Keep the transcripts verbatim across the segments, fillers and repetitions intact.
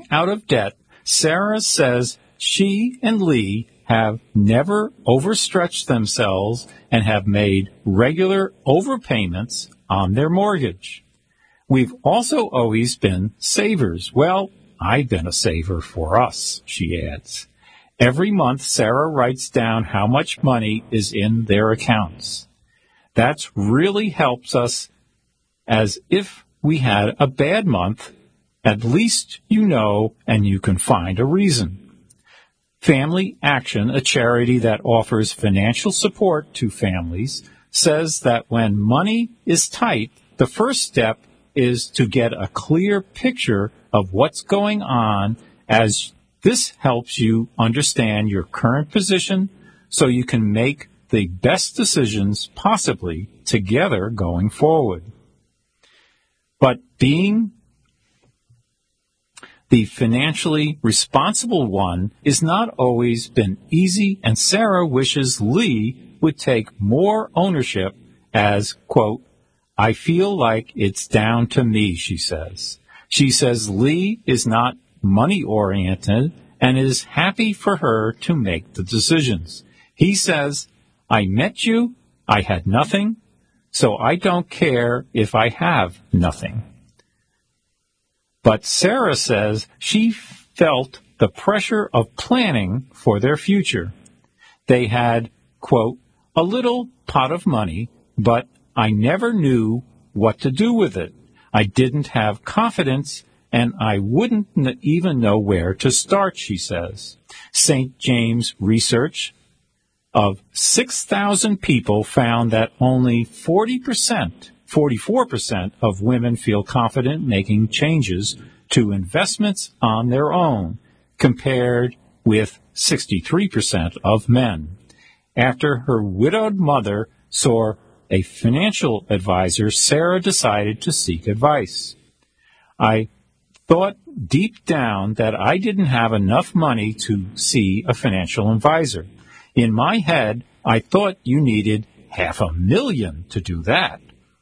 getting out of debt, Sarah says she and Lee have never overstretched themselves and have made regular overpayments on their mortgage. We've also always been savers. Well, I've been a saver for us, she adds. Every month, Sarah writes down how much money is in their accounts. That really helps us, as if we had a bad month. At least you know and you can find a reason. Family Action, a charity that offers financial support to families, says that when money is tight, the first step is to get a clear picture of what's going on, as this helps you understand your current position so you can make the best decisions possibly together going forward. But being the financially responsible one is not always been easy, and Sarah wishes Lee would take more ownership as, quote, I feel like it's down to me, she says. She says Lee is not money-oriented and is happy for her to make the decisions. He says, I met you, I had nothing, so I don't care if I have nothing. But Sarah says she felt the pressure of planning for their future. They had, quote, a little pot of money, but I never knew what to do with it. I didn't have confidence, and I wouldn't even know where to start, she says. Saint James research of six thousand people found that only forty percent, forty-four percent of women feel confident making changes to investments on their own, compared with sixty-three percent of men. After her widowed mother saw a financial advisor, Sarah decided to seek advice. I thought deep down that I didn't have enough money to see a financial advisor. In my head, I thought you needed half a million to do that.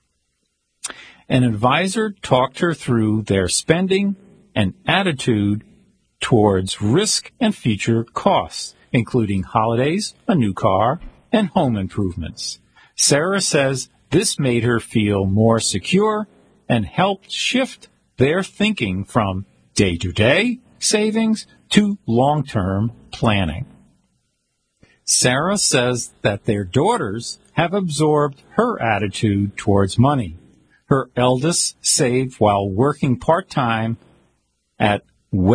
An advisor talked her through their spending and attitude towards risk and future costs, including holidays, a new car, and home improvements. Sarah says this made her feel more secure and helped shift their thinking from day-to-day savings to long-term planning. Sarah says that their daughters have absorbed her attitude towards money. Her eldest saved while working part-time at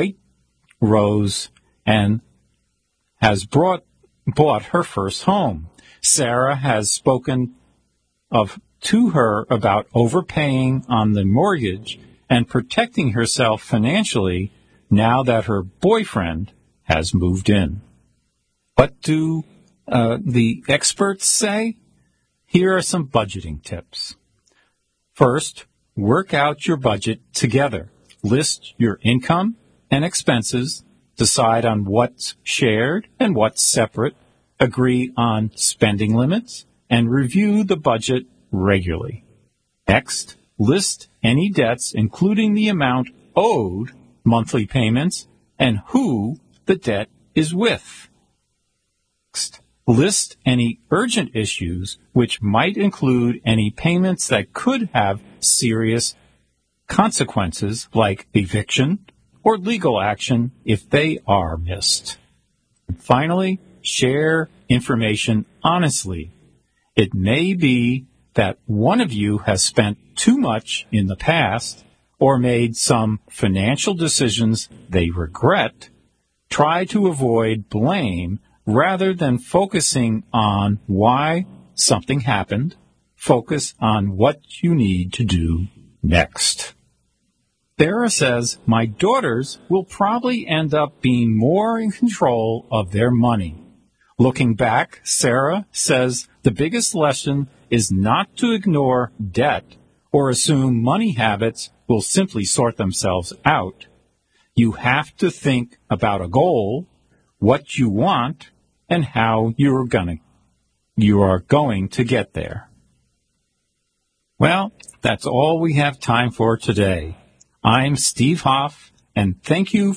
Waitrose and has brought, bought her first home. Sarah has spoken of to her about overpaying on the mortgage and protecting herself financially now that her boyfriend has moved in. What do uh, the experts say? Here are some budgeting tips. First, work out your budget together. List your income and expenses. Decide on what's shared and what's separate. Agree on spending limits and review the budget regularly. Next, list any debts, including the amount owed, monthly payments, and who the debt is with. Next, list any urgent issues, which might include any payments that could have serious consequences, like eviction or legal action if they are missed. And finally, share information honestly. It may be that one of you has spent too much in the past or made some financial decisions they regret. Try to avoid blame rather than focusing on why something happened. Focus on what you need to do next. Sarah says, my daughters will probably end up being more in control of their money. Looking back, Sarah says the biggest lesson is not to ignore debt or assume money habits will simply sort themselves out. You have to think about a goal, what you want, and how you're gonna, you are going to get there. Well, that's all we have time for today. I'm Steve Hoff, and thank you